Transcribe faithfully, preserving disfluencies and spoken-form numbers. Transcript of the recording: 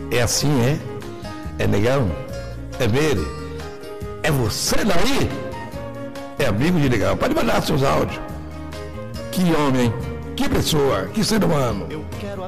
É assim, é? É negão? É Meire? É você daí? É amigo de negão. Pode mandar seus áudios. Que homem, que pessoa, que ser humano. Eu quero